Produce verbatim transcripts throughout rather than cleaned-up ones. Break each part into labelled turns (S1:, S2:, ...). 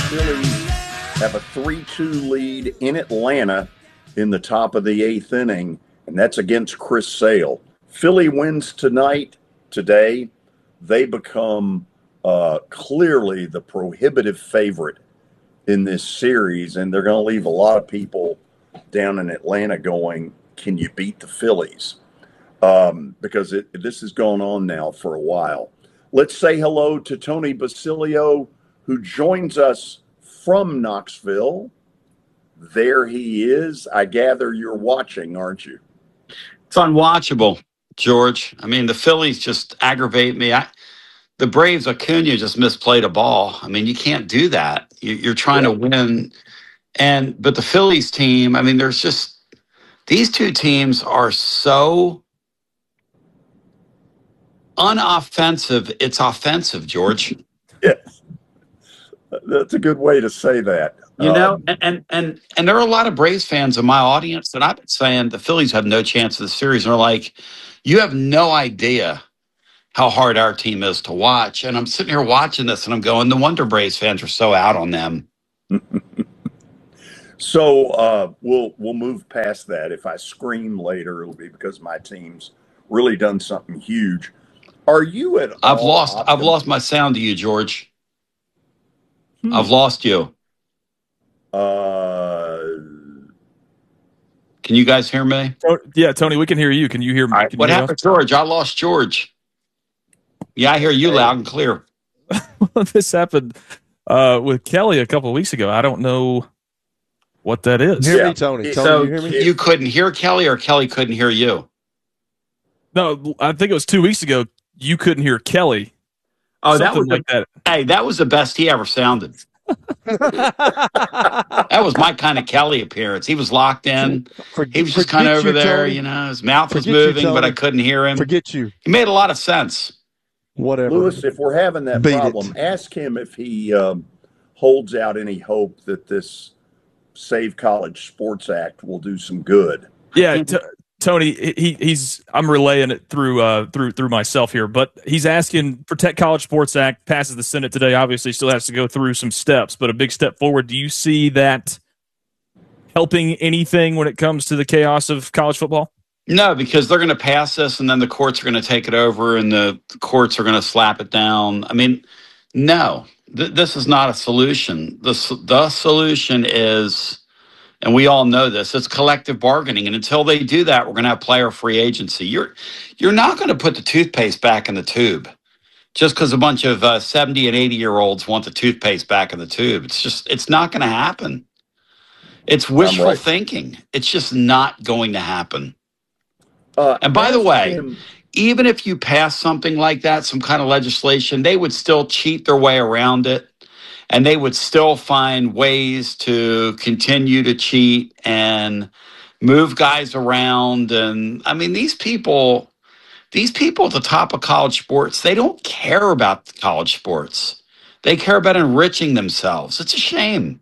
S1: Phillies have a three two lead in Atlanta in the top of the eighth inning, and that's against Chris Sale. Philly wins tonight, today. They become uh, clearly the prohibitive favorite in this series, and they're going to leave a lot of people down in Atlanta going, can you beat the Phillies? Um, because it, this has gone on now for a while. Let's say hello to Tony Basilio, who joins us from Knoxville. There he is. I gather you're watching, aren't you?
S2: It's unwatchable, George. I mean, the Phillies just aggravate me. I, the Braves, Acuna just misplayed a ball. I mean, you can't do that. You, you're trying yeah. to win. And but the Phillies team, I mean, there's just these two teams are so unoffensive. It's offensive, George.
S1: Yes, that's a good way to say that.
S2: You know, um, and, and and and there are a lot of Braves fans in my audience that I've been saying the Phillies have no chance of the series. And they're like, you have no idea how hard our team is to watch. And I'm sitting here watching this and I'm going, no wonder Braves fans are so out on them.
S1: So uh, we'll we'll move past that. If I scream later, it'll be because my team's really done something huge. Are you at
S2: I've
S1: all
S2: lost
S1: optim-
S2: I've lost my sound to you, George. Hmm. I've lost you.
S1: Uh,
S2: can you guys hear me?
S3: Oh, yeah, Tony, we can hear you. Can you hear me?
S2: Right. What happened, us? George? I lost George. Yeah, I hear you hey. loud and clear.
S3: This happened uh, with Kelly a couple of weeks ago. I don't know what that is.
S4: Hear
S1: yeah.
S4: me, Tony. Tony,
S2: so
S4: you hear me?
S2: You couldn't hear Kelly, or Kelly couldn't hear you?
S3: No, I think it was two weeks ago. You couldn't hear Kelly.
S2: Oh, Something that was
S3: like
S2: the,
S3: that.
S2: Hey, that was the best he ever sounded. That was my kind of Kelly appearance. He was locked in.
S4: Forget,
S2: he was just kind of over
S4: you,
S2: there,
S4: Tony.
S2: you know. His mouth
S4: forget
S2: was moving,
S4: you,
S2: but I couldn't hear him.
S4: Forget you.
S2: He made a lot of sense.
S4: Whatever.
S1: Lewis, if we're having that
S4: Beat
S1: problem,
S4: it.
S1: ask him if he um, holds out any hope that this Save College Sports Act will do some good.
S3: Yeah, t- Tony, he he's I'm relaying it through uh through through myself here, but he's asking Protect College Sports Act passes the Senate today. Obviously, still has to go through some steps, but a big step forward. Do you see that helping anything when it comes to the chaos of college football?
S2: No, because they're going to pass this, and then the courts are going to take it over, and the courts are going to slap it down. I mean, no, th- this is not a solution. The the solution is. And we all know this, it's collective bargaining. And until they do that, we're going to have player free agency. You're you're not going to put the toothpaste back in the tube just because a bunch of uh, seventy and eighty year olds want the toothpaste back in the tube. It's just, it's not going to happen. It's wishful right. thinking. It's just not going to happen. Uh, and by the way, him. even if you pass something like that, some kind of legislation, they would still cheat their way around it. And they would still find ways to continue to cheat and move guys around. And I mean, these people, these people at the top of college sports, they don't care about college sports. They care about enriching themselves. It's a shame.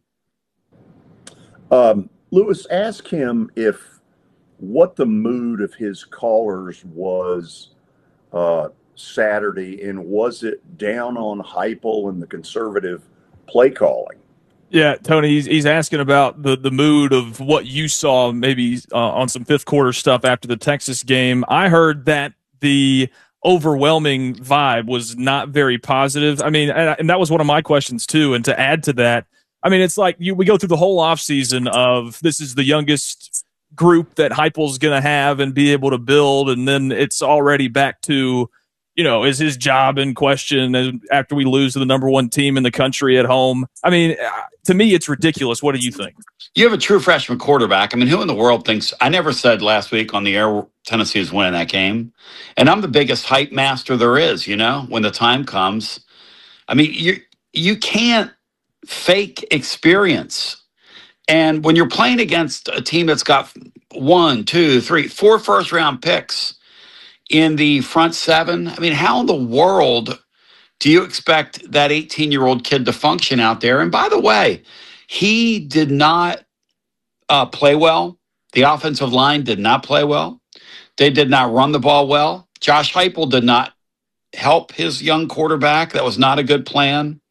S1: Um, Lewis, ask him if what the mood of his callers was uh, Saturday, and was it down on Heupel and the conservative play calling?
S3: Yeah, Tony, he's, he's asking about the, the mood of what you saw maybe uh, on some fifth quarter stuff after the Texas game. I heard that the overwhelming vibe was not very positive. I mean, and, and that was one of my questions too. And to add to that, I mean, it's like you, we go through the whole offseason of this is the youngest group that Heupel's going to have and be able to build, and then it's already back to, you know, is his job in question after we lose to the number one team in the country at home? I mean, to me, it's ridiculous. What do you think?
S2: You have a true freshman quarterback. I mean, who in the world thinks – I never said last week on the air Tennessee is winning that game. And I'm the biggest hype master there is, you know, when the time comes. I mean, you you can't fake experience. And when you're playing against a team that's got one, two, three, four first-round picks – in the front seven, I mean, how in the world do you expect that eighteen-year-old kid to function out there? And by the way, he did not uh, play well. The offensive line did not play well. They did not run the ball well. Josh Heupel did not help his young quarterback. That was not a good plan.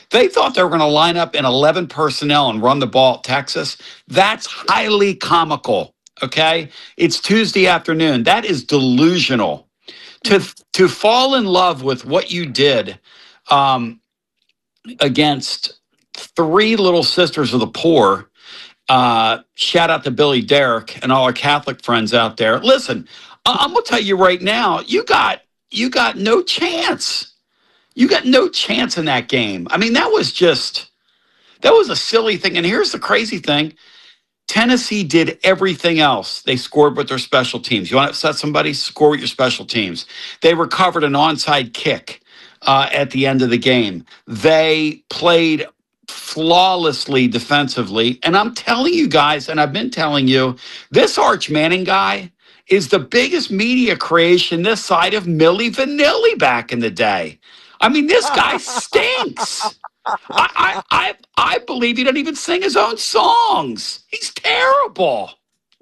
S2: They thought they were going to line up in eleven personnel and run the ball at Texas. That's highly comical, okay? It's Tuesday afternoon. That is delusional. To, to fall in love with what you did um, against three little sisters of the poor, uh, shout out to Billy Derrick and all our Catholic friends out there. Listen, I- I'm going to tell you right now, you got you got no chance. You got no chance in that game. I mean, that was just, that was a silly thing. And here's the crazy thing. Tennessee did everything else. They scored with their special teams. You want to upset somebody? Score with your special teams. They recovered an onside kick uh, at the end of the game. They played flawlessly defensively. And I'm telling you guys, and I've been telling you, this Arch Manning guy is the biggest media creation this side of Milli Vanilli back in the day. I mean, this guy stinks. I, I, I, I believe he doesn't even sing his own songs. He's terrible.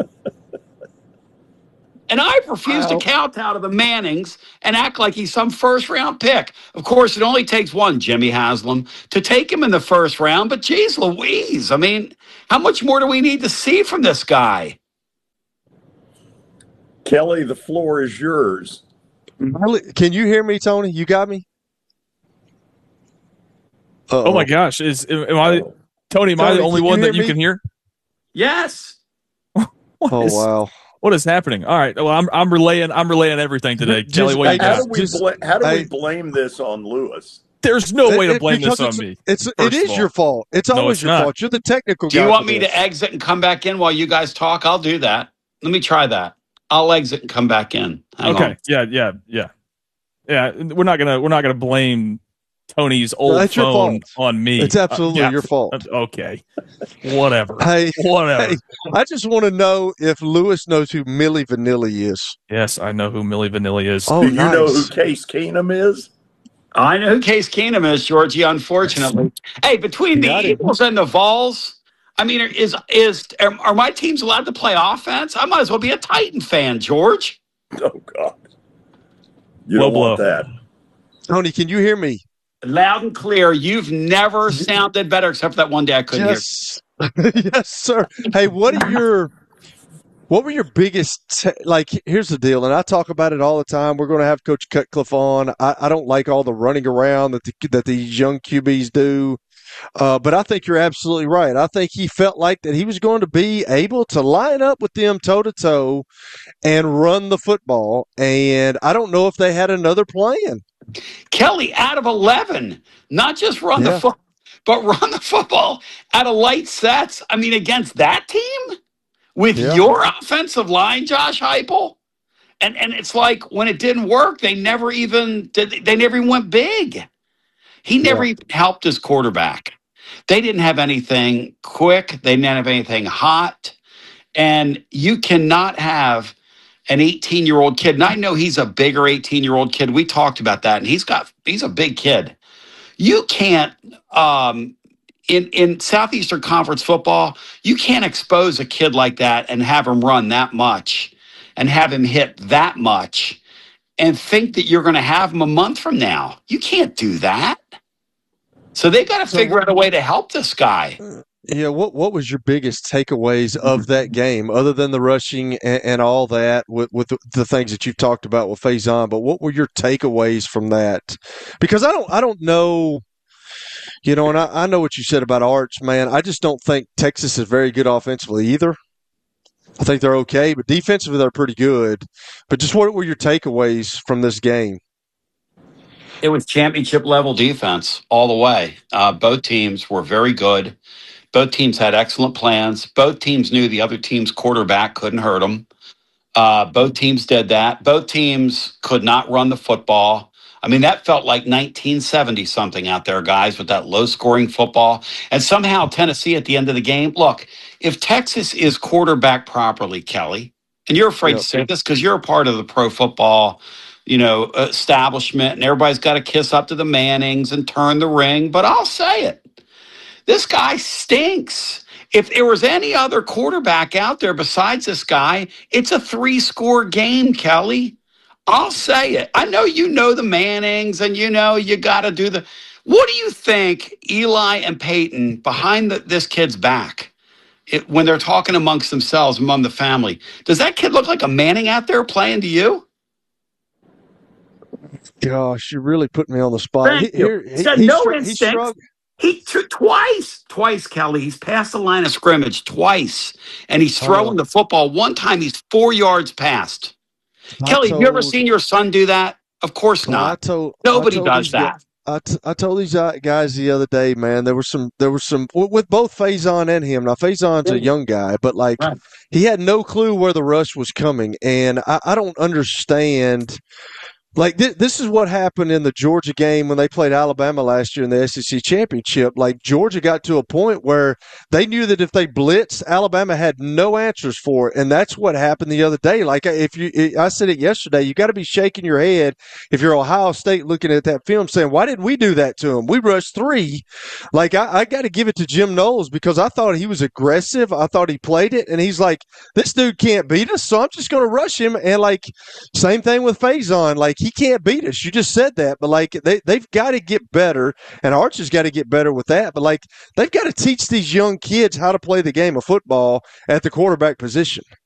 S2: And I refuse
S4: Wow.
S2: to kowtow to the Mannings and act like he's some first-round pick. Of course, it only takes one, Jimmy Haslam, to take him in the first round. But, geez Louise, I mean, how much more do we need to see from this guy?
S1: Kelly, the floor is yours.
S4: Can you hear me, Tony? You got me? Uh-oh.
S3: Oh my gosh! Is am I
S1: Oh.
S3: Tony? Am I
S4: Tony,
S3: the only
S4: can you
S3: one
S4: hear
S3: that you
S4: me?
S3: can hear?
S2: Yes.
S3: What
S4: Oh
S3: is-
S4: wow!
S3: What is happening? All right. Well, I'm I'm relaying I'm relaying everything today.
S4: Just-
S3: Kelly, what you
S4: hey,
S1: How
S3: got?
S1: do we
S4: Just-
S1: bla- how do we
S4: I-
S1: blame this on Lewis?
S3: There's no way
S4: It-
S3: to
S4: it-
S3: blame this
S4: because
S3: on
S4: it's,
S3: me.
S4: It's it
S3: first of
S4: is
S3: all.
S4: your fault. It's
S3: No,
S4: always
S3: it's
S4: your
S3: not.
S4: fault. You're the technical
S2: Do
S4: guy.
S2: you want
S4: for
S2: me
S4: this.
S2: to exit and come back in while you guys talk? I'll do that. Let me try that. I'll exit and come back in. Hang
S3: Okay.
S2: on.
S3: Yeah. Yeah. Yeah. Yeah. We're not gonna we're not gonna blame Tony's old
S4: that's your
S3: phone
S4: fault.
S3: on me.
S4: It's absolutely
S3: Uh, yeah.
S4: your fault.
S3: Uh, Okay. Whatever.
S4: Hey,
S3: Whatever.
S4: hey, I just want to know if Lewis knows who Milli Vanilli is.
S3: Yes, I know who Milli Vanilli is.
S4: Oh,
S1: do you know who
S4: nice.
S1: Case Keenum is?
S2: I know who Case Keenum is, Georgie, unfortunately. Hey, between the
S4: Got it.
S2: Eagles and the Vols, I mean, is is are, are my teams allowed to play offense? I might as well be a Titan fan, George.
S1: Oh God, you
S3: Low
S1: don't want
S3: blow.
S1: that.
S4: Tony, can you hear me?
S2: Loud and clear. You've never sounded better, except for that one day I couldn't hear.
S4: Yes, yes, sir. Hey, what are your what were your biggest t- like? Here's the deal, and I talk about it all the time. We're going to have Coach Cutcliffe on. I, I don't like all the running around that the, that these young Q Bs do, uh, but I think you're absolutely right. I think he felt like that he was going to be able to line up with them toe to toe and run the football. And I don't know if they had another plan.
S2: Kelly, out of eleven, not just run
S4: Yeah.
S2: the foot, but run the football out of light sets. I mean, against that team with
S4: Yeah.
S2: your offensive line, Josh Heupel, and and it's like when it didn't work, they never even did. They never even went big. He never
S4: Yeah.
S2: even helped his quarterback. They didn't have anything quick. They didn't have anything hot, and you cannot have an eighteen-year-old kid, and I know he's a bigger eighteen-year-old kid. We talked about that, and he's got he's a big kid. You can't um, in in Southeastern Conference football, you can't expose a kid like that and have him run that much and have him hit that much and think that you're going to have him a month from now. You can't do that. So they got to
S4: So
S2: figure
S4: what-
S2: out a way to help this guy.
S4: Yeah, what what was your biggest takeaways of that game, other than the rushing and, and all that, with with the, the things that you've talked about with Faison? But what were your takeaways from that? Because I don't I don't know, you know, and I, I know what you said about Arch, man. I just don't think Texas is very good offensively either. I think they're okay, but defensively they're pretty good. But just what were your takeaways from this game?
S2: It was championship level defense all the way. Uh, both teams were very good. Both teams had excellent plans. Both teams knew the other team's quarterback couldn't hurt them. Uh, both teams did that. Both teams could not run the football. I mean, that felt like nineteen seventy something out there, guys, with that low scoring football. And somehow Tennessee at the end of the game, look, if Texas is quarterback properly, Kelly, and you're afraid
S4: Yep.
S2: to say this because you're a part of the pro football, you know, establishment, and everybody's got to kiss up to the Mannings and turn the ring, but I'll say it. This guy stinks. If there was any other quarterback out there besides this guy, it's a three-score game, Kelly. I'll say it. I know you know the Mannings, and you know you got to do the What do you think Eli and Peyton behind the, this kid's back, it, when they're talking amongst themselves, among the family, does that kid look like a Manning out there playing to you?
S4: Gosh, you really put me on the spot.
S2: Thank
S4: He,
S2: you.
S4: here, he,
S2: Said
S4: he
S2: no
S4: str- he
S2: instinct.
S4: struggled.
S2: He t- twice, twice, Kelly. He's passed the line of scrimmage twice, and he's throwing
S4: Oh.
S2: the football. One time, he's four yards past.
S4: I
S2: Kelly, have you ever
S4: told-
S2: seen your son do that? Of course
S4: Well, I
S2: not.
S4: told
S2: Nobody
S4: I told
S2: does
S4: these guys-
S2: that.
S4: I, t- I told these uh, guys the other day, man. There was some, there was some with both Faison and him. Now Faison's a young guy, but like
S2: Right.
S4: he had no clue where the rush was coming, and I, I don't understand. Like th- this is what happened in the Georgia game when they played Alabama last year in the S E C championship. Like Georgia got to a point where they knew that if they blitzed, Alabama had no answers for it, and that's what happened the other day. Like if you, I said it yesterday, you got to be shaking your head if you're Ohio State looking at that film, saying, "Why did we do that to them? We rushed three." Like I, I got to give it to Jim Knowles because I thought he was aggressive. I thought he played it, and he's like, "This dude can't beat us, so I'm just going to rush him." And like same thing with Faison, like. He can't beat us. You just said that, but like they they've got to get better, and Archer's got to get better with that. But like they've got to teach these young kids how to play the game of football at the quarterback position.